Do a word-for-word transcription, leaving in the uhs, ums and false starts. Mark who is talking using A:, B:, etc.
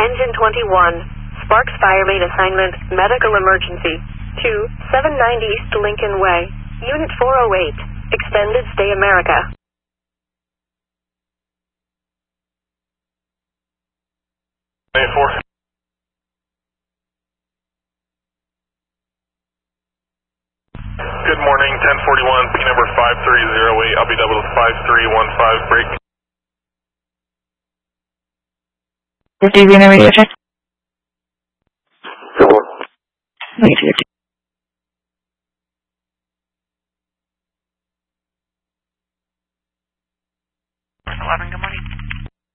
A: Engine twenty-one. Sparks Fire Main Assignment, Medical Emergency. two seven nine East Lincoln Way. Unit four oh eight. Extended Stay America.
B: four. Good morning, ten forty-one, P number five three zero eight, I'll be double five three one five, break.
C: This is Unit Radio Check.
B: Good morning.
C: Negative.